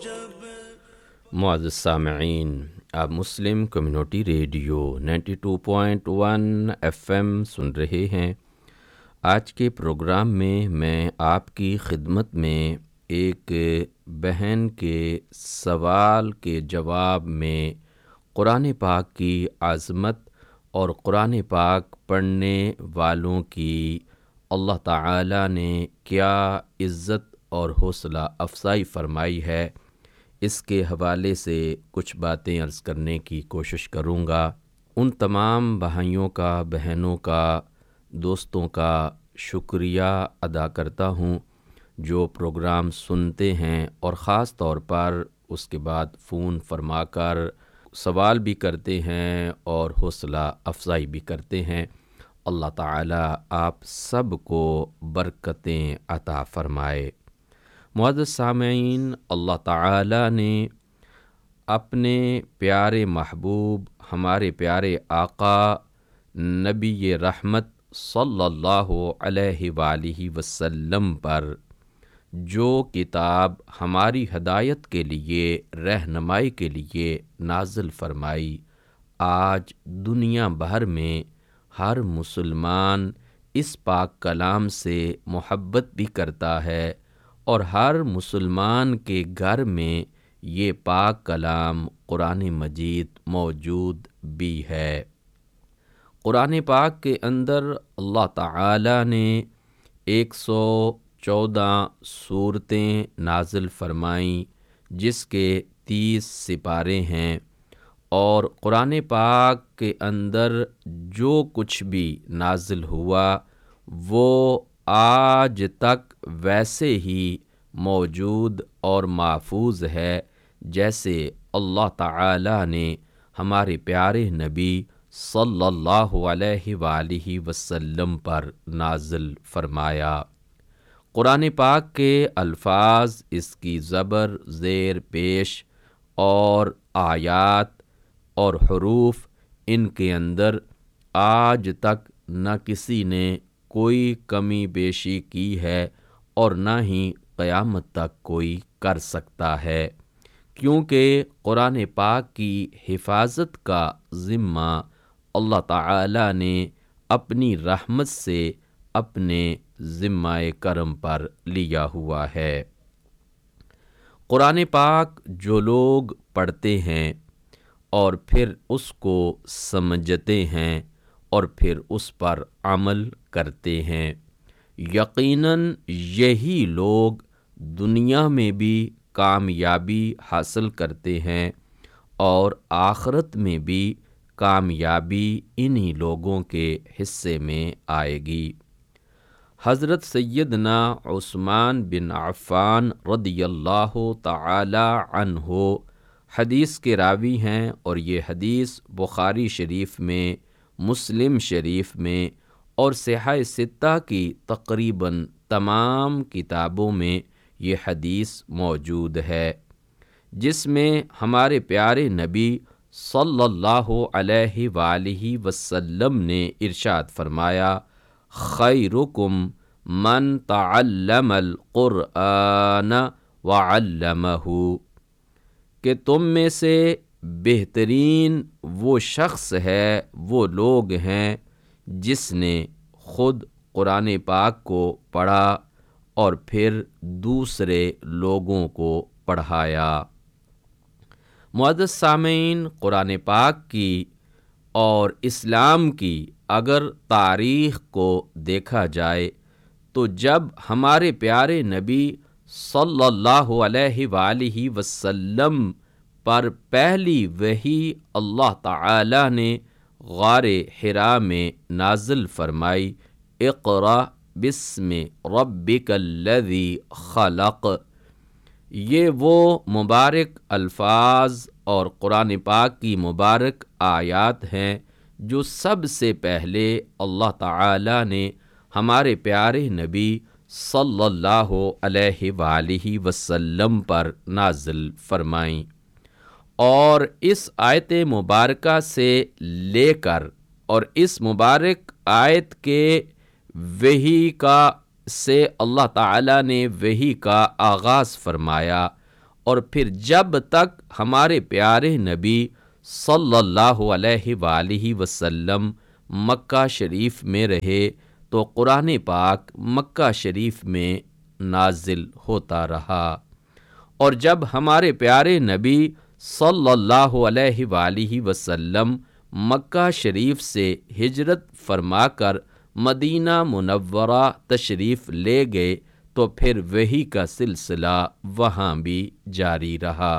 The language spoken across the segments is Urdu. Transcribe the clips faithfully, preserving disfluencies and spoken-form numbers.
معزز سامعین، آپ مسلم community radio ninety two point one F M سن رہے ہیں۔ آج کے پروگرام میں میں آپ کی خدمت میں ایک بہن کے سوال کے جواب میں قرآن پاک کی عظمت اور قرآن پاک پڑھنے والوں کی اللہ تعالی نے کیا عزت اور حوصلہ افزائی فرمائی ہے، اس کے حوالے سے کچھ باتیں عرض کرنے کی کوشش کروں گا۔ ان تمام بھائیوں کا، بہنوں کا، دوستوں کا شکریہ ادا کرتا ہوں جو پروگرام سنتے ہیں اور خاص طور پر اس کے بعد فون فرما کر سوال بھی کرتے ہیں اور حوصلہ افزائی بھی کرتے ہیں۔ اللہ تعالی آپ سب کو برکتیں عطا فرمائے۔ معزز سامعین، اللہ تعالی نے اپنے پیارے محبوب، ہمارے پیارے آقا نبی رحمت صلی اللہ علیہ وآلہ وسلم پر جو کتاب ہماری ہدایت کے لیے، رہنمائی کے لیے نازل فرمائی، آج دنیا بھر میں ہر مسلمان اس پاک کلام سے محبت بھی کرتا ہے اور ہر مسلمان کے گھر میں یہ پاک کلام قرآن مجید موجود بھی ہے۔ قرآن پاک کے اندر اللہ تعالی نے ایک سو چودہ سورتیں نازل فرمائیں، جس کے تیس سپارے ہیں، اور قرآن پاک کے اندر جو کچھ بھی نازل ہوا وہ آج تک ویسے ہی موجود اور محفوظ ہے جیسے اللہ تعالی نے ہمارے پیارے نبی صلی اللہ علیہ وآلہ وسلم پر نازل فرمایا۔ قرآن پاک کے الفاظ، اس کی زبر، زیر، پیش اور آیات اور حروف، ان کے اندر آج تک نہ کسی نے کوئی کمی بیشی کی ہے اور نہ ہی قیامت تک کوئی کر سکتا ہے، کیونکہ قرآن پاک کی حفاظت کا ذمہ اللہ تعالی نے اپنی رحمت سے اپنے ذمہ کرم پر لیا ہوا ہے۔ قرآن پاک جو لوگ پڑھتے ہیں اور پھر اس کو سمجھتے ہیں اور پھر اس پر عمل کرتے ہیں، یقیناً یہی لوگ دنیا میں بھی کامیابی حاصل کرتے ہیں اور آخرت میں بھی کامیابی انہی لوگوں کے حصے میں آئے گی۔ حضرت سیدنا عثمان بن عفان رضی اللہ تعالی عنہ حدیث کے راوی ہیں، اور یہ حدیث بخاری شریف میں، مسلم شریف میں اور صحیح ستہ کی تقریباً تمام کتابوں میں یہ حدیث موجود ہے، جس میں ہمارے پیارے نبی صلی اللہ علیہ وآلہ وسلم نے ارشاد فرمایا، خیرکم من تعلم القرآن وعلمہ، کہ تم میں سے بہترین وہ شخص ہے، وہ لوگ ہیں جس نے خود قرآن پاک کو پڑھا اور پھر دوسرے لوگوں کو پڑھایا۔ معزز سامعین، قرآن پاک کی اور اسلام کی اگر تاریخ کو دیکھا جائے تو جب ہمارے پیارے نبی صلی اللہ علیہ وآلہ وسلم پر پہلی وحی اللہ تعالی نے غار حرا میں نازل فرمائی، اقرأ بسم ربک الذی خلق، یہ وہ مبارک الفاظ اور قرآن پاک کی مبارک آیات ہیں جو سب سے پہلے اللہ تعالی نے ہمارے پیارے نبی صلی اللہ علیہ وآلہ وسلم پر نازل فرمائیں، اور اس آیت مبارکہ سے لے کر اور اس مبارک آیت کے وحی کا سے اللہ تعالی نے وحی کا آغاز فرمایا، اور پھر جب تک ہمارے پیارے نبی صلی اللہ علیہ وآلہ وسلم مکہ شریف میں رہے تو قرآن پاک مکہ شریف میں نازل ہوتا رہا، اور جب ہمارے پیارے نبی صلی اللہ علیہ وآلہ وسلم مکہ شریف سے ہجرت فرما کر مدینہ منورہ تشریف لے گئے تو پھر وحی کا سلسلہ وہاں بھی جاری رہا۔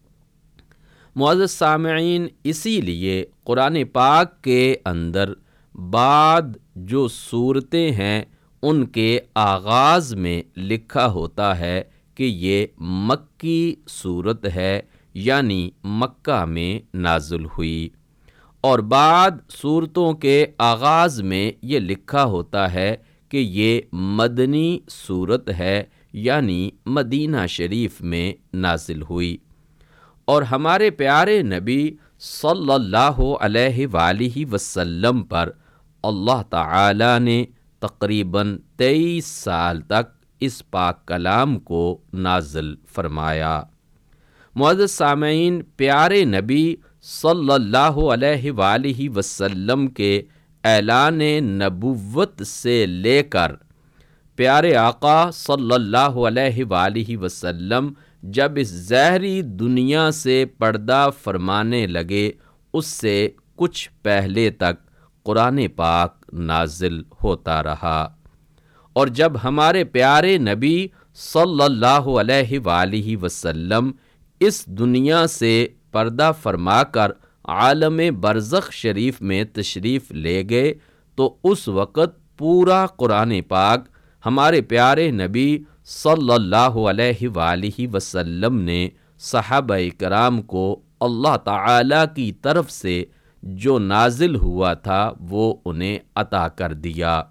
معزز سامعین، اسی لیے قرآن پاک کے اندر بعد جو صورتیں ہیں ان کے آغاز میں لکھا ہوتا ہے کہ یہ مکی صورت ہے، یعنی مکہ میں نازل ہوئی، اور بعد صورتوں کے آغاز میں یہ لکھا ہوتا ہے کہ یہ مدنی صورت ہے، یعنی مدینہ شریف میں نازل ہوئی۔ اور ہمارے پیارے نبی صلی اللہ علیہ وآلہ وسلم پر اللہ تعالی نے تقریباً تیئیس سال تک اس پاک کلام کو نازل فرمایا۔ معزز سامعین، پیارے نبی صلی اللہ علیہ وآلہ وسلم کے اعلان نبوت سے لے کر پیارے آقا صلی اللہ علیہ وآلہ وسلم جب اس زہری دنیا سے پردہ فرمانے لگے، اس سے کچھ پہلے تک قرآن پاک نازل ہوتا رہا، اور جب ہمارے پیارے نبی صلی اللہ علیہ وآلہ وسلم اس دنیا سے پردہ فرما کر عالم برزخ شریف میں تشریف لے گئے تو اس وقت پورا قرآن پاک ہمارے پیارے نبی صلی اللہ علیہ وآلہ وسلم نے صحابہ کرام کو اللہ تعالی کی طرف سے جو نازل ہوا تھا وہ انہیں عطا کر دیا۔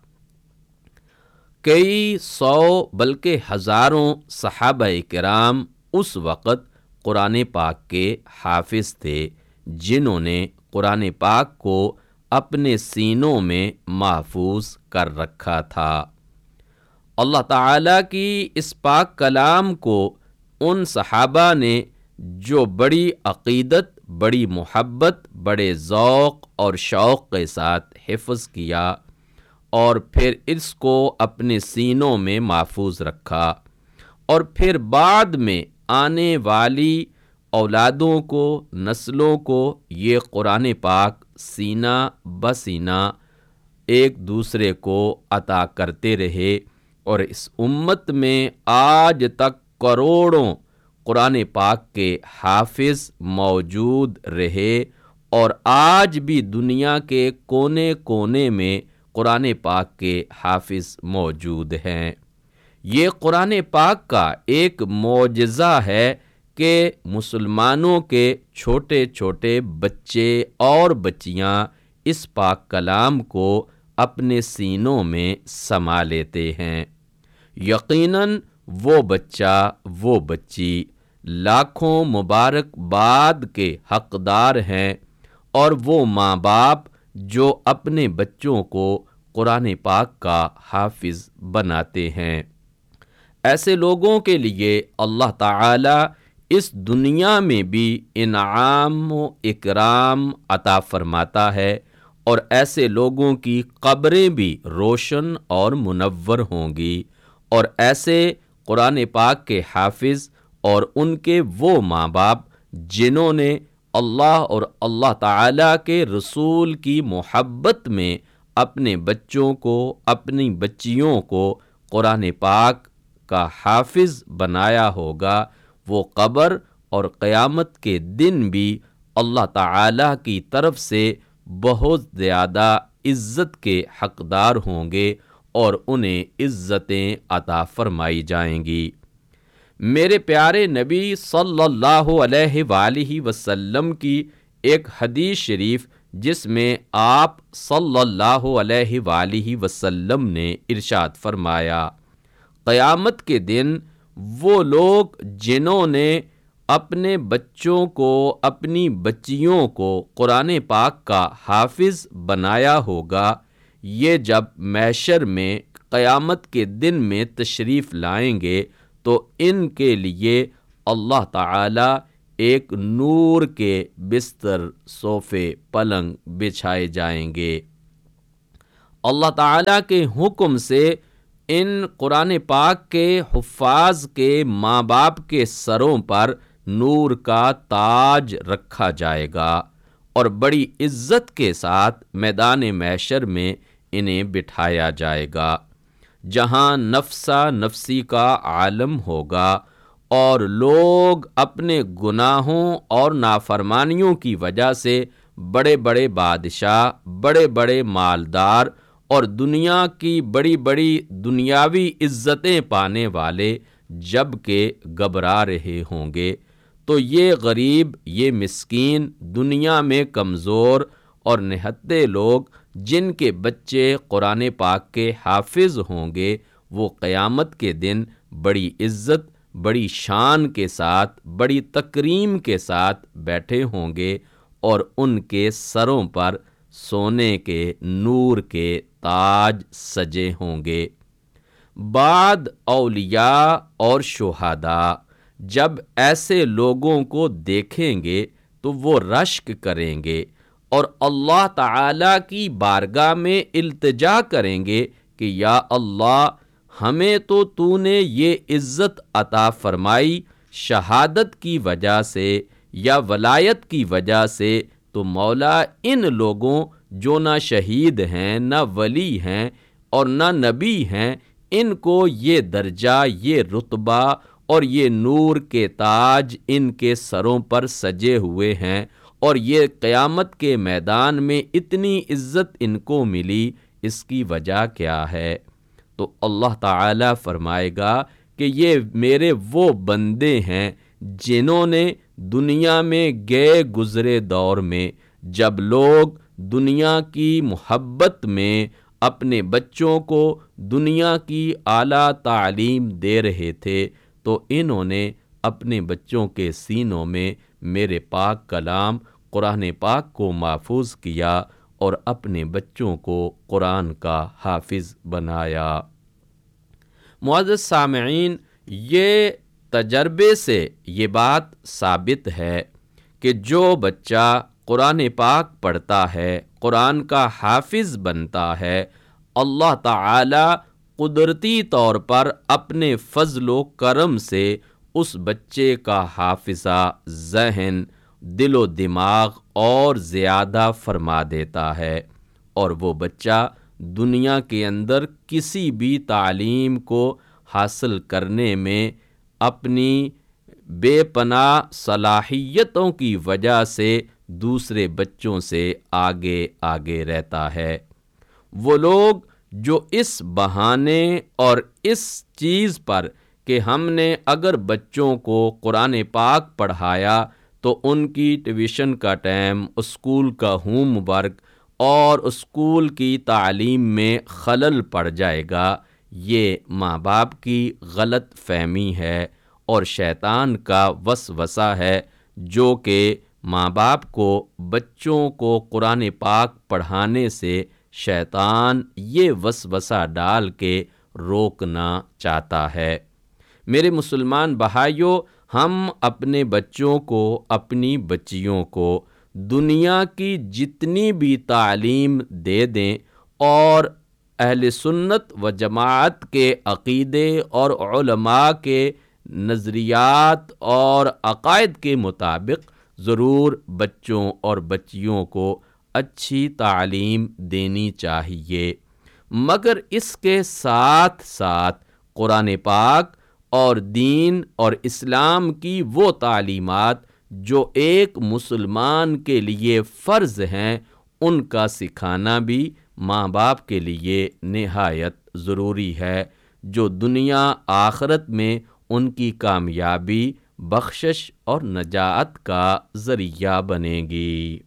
کئی سو بلکہ ہزاروں صحابہ کرام اس وقت قرآن پاک کے حافظ تھے، جنہوں نے قرآن پاک کو اپنے سینوں میں محفوظ کر رکھا تھا۔ اللہ تعالیٰ کی اس پاک کلام کو ان صحابہ نے جو بڑی عقیدت، بڑی محبت، بڑے ذوق اور شوق کے ساتھ حفظ کیا اور پھر اس کو اپنے سینوں میں محفوظ رکھا، اور پھر بعد میں آنے والی اولادوں کو، نسلوں کو یہ قرآن پاک سینہ بسینہ ایک دوسرے کو عطا کرتے رہے، اور اس امت میں آج تک کروڑوں قرآن پاک کے حافظ موجود رہے، اور آج بھی دنیا کے کونے کونے میں قرآن پاک کے حافظ موجود ہیں۔ یہ قرآن پاک کا ایک معجزہ ہے کہ مسلمانوں کے چھوٹے چھوٹے بچے اور بچیاں اس پاک کلام کو اپنے سینوں میں سما لیتے ہیں۔ یقیناً وہ بچہ، وہ بچی لاکھوں مبارک باد کے حقدار ہیں، اور وہ ماں باپ جو اپنے بچوں کو قرآن پاک کا حافظ بناتے ہیں۔ ایسے لوگوں کے لیے اللہ تعالی اس دنیا میں بھی انعام و اکرام عطا فرماتا ہے، اور ایسے لوگوں کی قبریں بھی روشن اور منور ہوں گی، اور ایسے قرآن پاک کے حافظ اور ان کے وہ ماں باپ جنہوں نے اللہ اور اللہ تعالیٰ کے رسول کی محبت میں اپنے بچوں کو، اپنی بچیوں کو قرآن پاک کا حافظ بنایا ہوگا، وہ قبر اور قیامت کے دن بھی اللہ تعالیٰ کی طرف سے بہت زیادہ عزت کے حقدار ہوں گے، اور انہیں عزتیں عطا فرمائی جائیں گی۔ میرے پیارے نبی صلی اللہ علیہ وآلہ وسلم کی ایک حدیث شریف جس میں آپ صلی اللہ علیہ وآلہ وسلم نے ارشاد فرمایا، قیامت کے دن وہ لوگ جنہوں نے اپنے بچوں کو، اپنی بچیوں کو قرآن پاک کا حافظ بنایا ہوگا، یہ جب محشر میں قیامت کے دن میں تشریف لائیں گے تو ان کے لیے اللہ تعالی ایک نور کے بستر، صوفے، پلنگ بچھائے جائیں گے۔ اللہ تعالیٰ کے حکم سے ان قرآن پاک کے حفاظ کے ماں باپ کے سروں پر نور کا تاج رکھا جائے گا اور بڑی عزت کے ساتھ میدان محشر میں انہیں بٹھایا جائے گا، جہاں نفسا نفسی کا عالم ہوگا اور لوگ اپنے گناہوں اور نافرمانیوں کی وجہ سے بڑے بڑے بادشاہ، بڑے بڑے مالدار اور دنیا کی بڑی بڑی دنیاوی عزتیں پانے والے جب کہ گھبرا رہے ہوں گے، تو یہ غریب، یہ مسکین، دنیا میں کمزور اور نہتے لوگ جن کے بچے قرآن پاک کے حافظ ہوں گے، وہ قیامت کے دن بڑی عزت، بڑی شان کے ساتھ، بڑی تکریم کے ساتھ بیٹھے ہوں گے اور ان کے سروں پر سونے کے نور کے تاج سجے ہوں گے۔ بعد اولیاء اور شہداء جب ایسے لوگوں کو دیکھیں گے تو وہ رشک کریں گے اور اللہ تعالیٰ کی بارگاہ میں التجا کریں گے کہ یا اللہ، ہمیں تو تو نے یہ عزت عطا فرمائی شہادت کی وجہ سے یا ولایت کی وجہ سے، تو مولا ان لوگوں جو نہ شہید ہیں، نہ ولی ہیں اور نہ نبی ہیں، ان کو یہ درجہ، یہ رتبہ اور یہ نور کے تاج ان کے سروں پر سجے ہوئے ہیں اور یہ قیامت کے میدان میں اتنی عزت ان کو ملی، اس کی وجہ کیا ہے؟ تو اللہ تعالیٰ فرمائے گا کہ یہ میرے وہ بندے ہیں جنہوں نے دنیا میں گئے گزرے دور میں جب لوگ دنیا کی محبت میں اپنے بچوں کو دنیا کی اعلیٰ تعلیم دے رہے تھے، تو انہوں نے اپنے بچوں کے سینوں میں میرے پاک کلام قرآن پاک کو محفوظ کیا اور اپنے بچوں کو قرآن کا حافظ بنایا۔ معزز سامعین، یہ تجربے سے یہ بات ثابت ہے کہ جو بچہ قرآن پاک پڑھتا ہے، قرآن کا حافظ بنتا ہے، اللہ تعالی قدرتی طور پر اپنے فضل و کرم سے اس بچے کا حافظہ، ذہن، دل و دماغ اور زیادہ فرما دیتا ہے، اور وہ بچہ دنیا کے اندر کسی بھی تعلیم کو حاصل کرنے میں اپنی بے پناہ صلاحیتوں کی وجہ سے دوسرے بچوں سے آگے آگے رہتا ہے۔ وہ لوگ جو اس بہانے اور اس چیز پر کہ ہم نے اگر بچوں کو قرآن پاک پڑھایا تو ان کی ٹیوشن کا ٹائم، اسکول کا ہوم ورک اور اسکول کی تعلیم میں خلل پڑ جائے گا، یہ ماں باپ کی غلط فہمی ہے اور شیطان کا وسوسہ ہے، جو کہ ماں باپ کو بچوں کو قرآن پاک پڑھانے سے شیطان یہ وسوسہ ڈال کے روکنا چاہتا ہے۔ میرے مسلمان بھائیوں، ہم اپنے بچوں کو، اپنی بچیوں کو دنیا کی جتنی بھی تعلیم دے دیں اور اہل سنت و جماعت کے عقیدے اور علماء کے نظریات اور عقائد کے مطابق ضرور بچوں اور بچیوں کو اچھی تعلیم دینی چاہیے، مگر اس کے ساتھ ساتھ قرآن پاک اور دین اور اسلام کی وہ تعلیمات جو ایک مسلمان کے لیے فرض ہیں، ان کا سکھانا بھی ماں باپ کے لیے نہایت ضروری ہے، جو دنیا آخرت میں ان کی کامیابی، بخشش اور نجات کا ذریعہ بنے گی۔